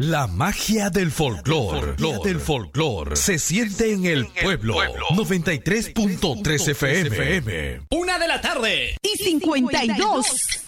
La magia del folclor se siente en el pueblo. 93.3 FM. 1 de la tarde y 52